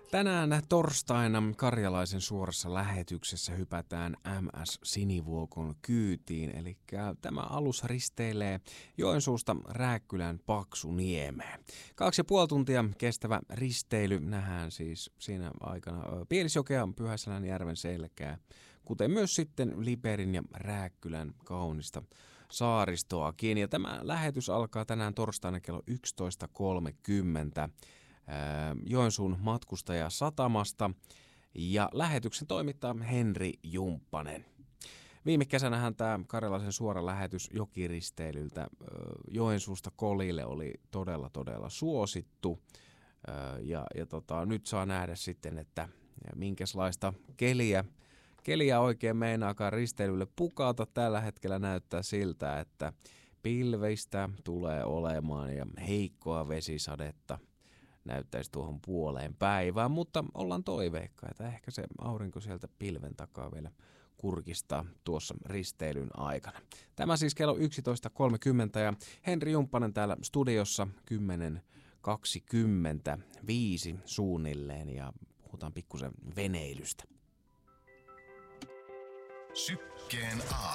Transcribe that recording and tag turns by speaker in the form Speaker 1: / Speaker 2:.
Speaker 1: Tänään torstaina Karjalaisen suorassa lähetyksessä hypätään MS Sinivuokon kyytiin, eli tämä alus risteilee Joensuusta Rääkkylän Paksuniemeen. 2,5 tuntia kestävä risteily nähdään siis siinä aikana Pielisjokea, Pyhäselänjärven selkää, kuten myös sitten Liperin ja Rääkkylän kaunista saaristoakin. Ja tämä lähetys alkaa tänään torstaina kello 11.30. Joensuun matkustajasatamasta ja lähetyksen toimittaa Henri Jumppanen. Viime kesänähän tämä Karjalaisen suora lähetys jokiristeilyltä Joensuusta Kolille oli todella suosittu nyt saa nähdä sitten, että minkälaista keliä oikein meinaakaan risteilylle pukata. Tällä hetkellä näyttää siltä, että pilveistä tulee olemaan ja heikkoa vesisadetta näyttäisi tuohon puoleen päivään, mutta ollaan toiveikkaita. Ehkä se aurinko sieltä pilven takaa vielä kurkistaa tuossa risteilyn aikana. Tämä siis kello 11.30 ja Henri Jumppanen täällä studiossa 10.25 suunnilleen ja puhutaan pikkusen veneilystä.
Speaker 2: Sykkeen A.